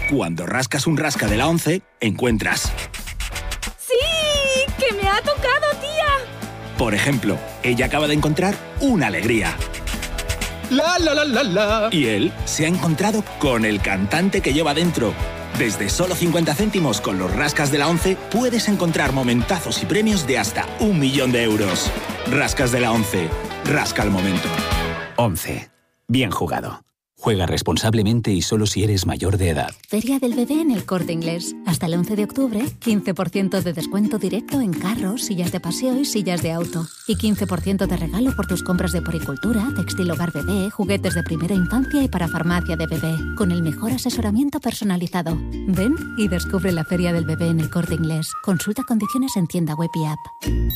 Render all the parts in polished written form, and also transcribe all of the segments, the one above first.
Cuando rascas un rasca de la 11, encuentras... ¡Sí! ¡Que me ha tocado, tía! Por ejemplo, ella acaba de encontrar una alegría. ¡La, la, la, la, la! Y él se ha encontrado con el cantante que lleva dentro. Desde solo 50 céntimos con los rascas de la 11 puedes encontrar momentazos y premios de hasta 1.000.000 de euros. Rascas de la 11. Rasca el momento. 11. Bien jugado. Juega responsablemente y solo si eres mayor de edad. Feria del Bebé en El Corte Inglés. Hasta el 11 de octubre, 15% de descuento directo en carros, sillas de paseo y sillas de auto. Y 15% de regalo por tus compras de poricultura, textil hogar bebé, juguetes de primera infancia y para farmacia de bebé. Con el mejor asesoramiento personalizado. Ven y descubre la Feria del Bebé en El Corte Inglés. Consulta condiciones en tienda web y app.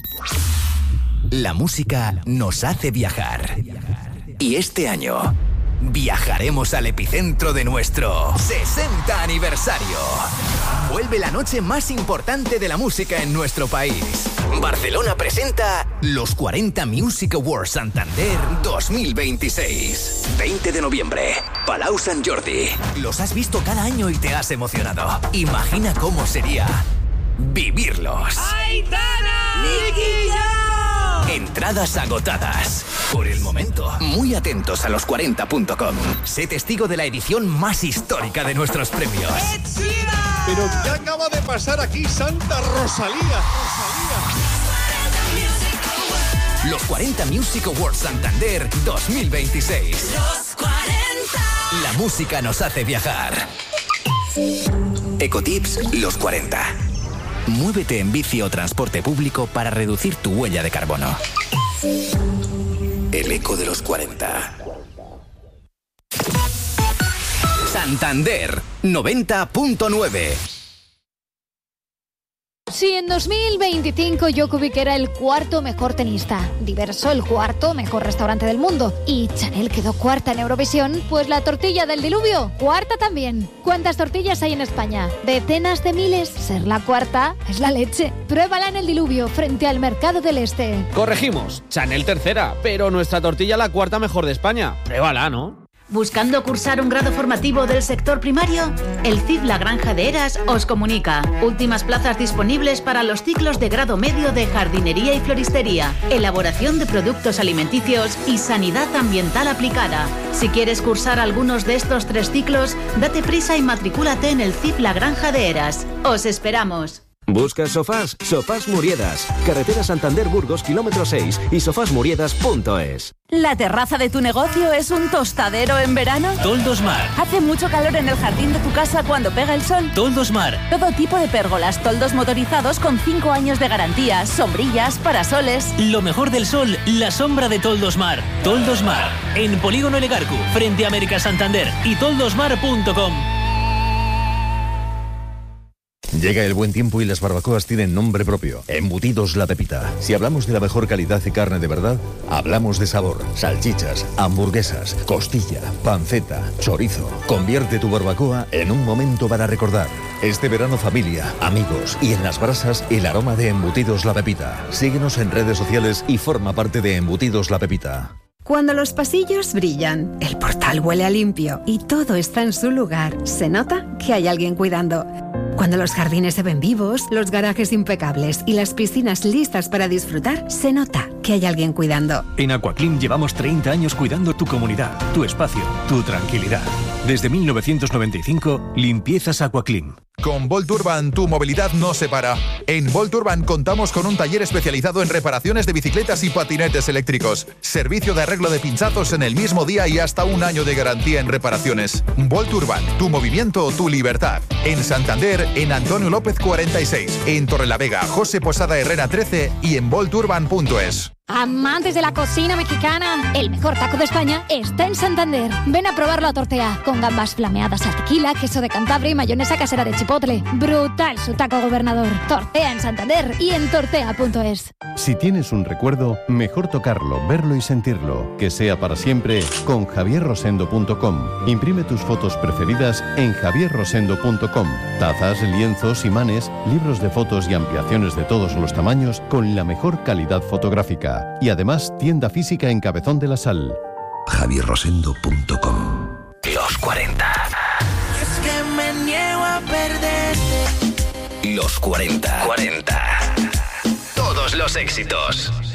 La música nos hace viajar. Y este año... viajaremos al epicentro de nuestro 60 aniversario. Vuelve la noche más importante de la música en nuestro país. Barcelona presenta los 40 Music Awards Santander 2026. 20 de noviembre, Palau Sant Jordi. Los has visto cada año y te has emocionado. Imagina cómo sería vivirlos. ¡Aitana! ¡Nicky! Entradas agotadas. Por el momento, muy atentos a los40.com. Sé testigo de la edición más histórica de nuestros premios. Pero ¿qué acaba de pasar aquí, Santa Rosalía? Los 40 Music Awards Santander 2026. Los 40. La música nos hace viajar. Ecotips Los 40. Muévete en bici o transporte público para reducir tu huella de carbono. El eco de los 40. Santander 90.9. Si en 2025 Djokovic era el cuarto mejor tenista, Diverso el cuarto mejor restaurante del mundo y Chanel quedó cuarta en Eurovisión, pues la tortilla del diluvio, cuarta también. ¿Cuántas tortillas hay en España? Decenas de miles. Ser la cuarta es la leche. Pruébala en el diluvio frente al Mercado del Este. Corregimos, Chanel tercera, pero nuestra tortilla la cuarta mejor de España. Pruébala, ¿no? ¿Buscando cursar un grado formativo del sector primario? El CIF La Granja de Heras os comunica. Últimas plazas disponibles para los ciclos de grado medio de jardinería y floristería, elaboración de productos alimenticios y sanidad ambiental aplicada. Si quieres cursar algunos de estos 3 ciclos, date prisa y matricúlate en el CIF La Granja de Heras. ¡Os esperamos! ¿Buscas sofás? Sofás Muriedas. Carretera Santander-Burgos, kilómetro 6 y sofasmuriedas.es. ¿La terraza de tu negocio es un tostadero en verano? Toldos Mar. ¿Hace mucho calor en el jardín de tu casa cuando pega el sol? Toldos Mar. Todo tipo de pérgolas, toldos motorizados con 5 años de garantía, sombrillas, parasoles. Lo mejor del sol, la sombra de Toldos Mar. Toldos Mar. En Polígono Legarcu, frente a América Santander y toldosmar.com. Llega el buen tiempo y las barbacoas tienen nombre propio. Embutidos La Pepita. Si hablamos de la mejor calidad de carne de verdad, hablamos de sabor. Salchichas, hamburguesas, costilla, panceta, chorizo. Convierte tu barbacoa en un momento para recordar. Este verano familia, amigos y en las brasas el aroma de Embutidos La Pepita. Síguenos en redes sociales y forma parte de Embutidos La Pepita. Cuando los pasillos brillan, el portal huele a limpio y todo está en su lugar, se nota que hay alguien cuidando. Cuando los jardines se ven vivos, los garajes impecables y las piscinas listas para disfrutar, se nota que hay alguien cuidando. En Aquaclim llevamos 30 años cuidando tu comunidad, tu espacio, tu tranquilidad. Desde 1995, limpiezas Aquaclim. Con Volt Urban, tu movilidad no se para. En Volt Urban contamos con un taller especializado en reparaciones de bicicletas y patinetes eléctricos. Servicio de arreglo de pinchazos en el mismo día y hasta 1 año de garantía en reparaciones. Volt Urban, tu movimiento, tu libertad. En Santander, en Antonio López 46. En Torrelavega, José Posada Herrera 13 y en volturban.es. Amantes de la cocina mexicana, el mejor taco de España está en Santander. Ven a probarlo a Tortea, con gambas flameadas al tequila, queso de Cantabria y mayonesa casera de chipotle. Brutal su taco gobernador. Tortea en Santander y en tortea.es. Si tienes un recuerdo, mejor tocarlo, verlo y sentirlo. Que sea para siempre con javierrosendo.com. Imprime tus fotos preferidas en javierrosendo.com. Tazas, lienzos, imanes, libros de fotos y ampliaciones de todos los tamaños con la mejor calidad fotográfica. Y además, tienda física en Cabezón de la Sal. javierrosendo.com. Los 40. Es que me me niego a perderte. Los 40. Todos los éxitos.